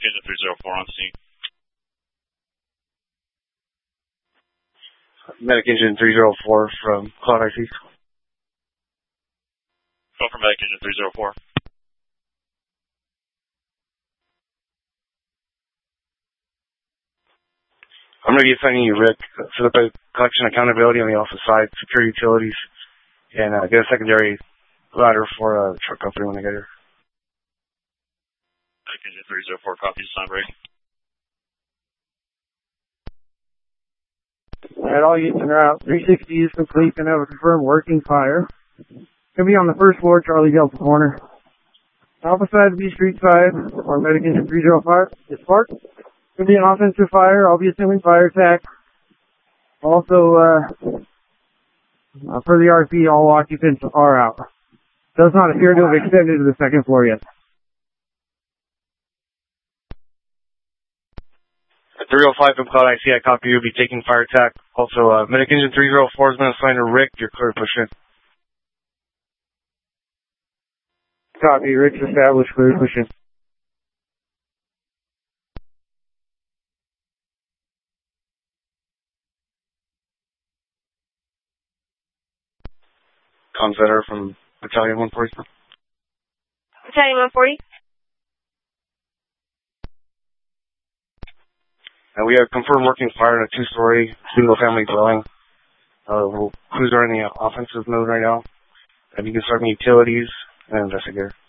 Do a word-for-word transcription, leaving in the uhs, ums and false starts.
Engine three zero four on scene. Medic Engine three zero four from Cloud I C. Go for Medic Engine three zero four. I'm going to be assigning you, Rick, set up a collection accountability on the office side, secure utilities, and uh, get a secondary ladder for a uh, truck company when they get here. Medic Engine three zero four, copy, sign break. Alright, all units are out. three sixty is complete and have a confirmed working fire. Gonna be on the first floor, Charlie Delta corner. Alpha side, B Street side, or Medic Engine three zero five is parked. Gonna be an offensive fire. I'll be assuming fire attack. Also, uh, uh, for the R P, all occupants are out. Does not appear to have extended to the second floor yet. three oh five from Cloud I C, I copy you. Will be taking fire attack. Also, uh, Medic Engine three oh four has been assigned to Rick. You're clear to push in. Copy. Rick's established. Clear to push in. Comm Center from Battalion one forty. Battalion one forty. And we have confirmed working fire in a two-story single-family dwelling. Uh, we'll, crews are in the offensive mode right now. And you can start the utilities and investigate.